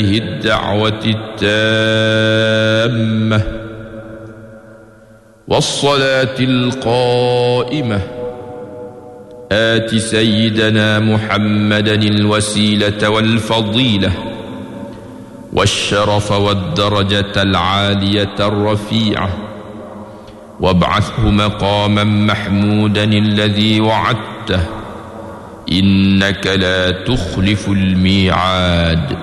الدعوة التامة والصلاة القائمة آت سيدنا محمدا الوسيلة والفضيلة والشرف والدرجة العالية الرفيعة وابعثه مقاما محمودا الذي وعدته إنك لا تخلف الميعاد.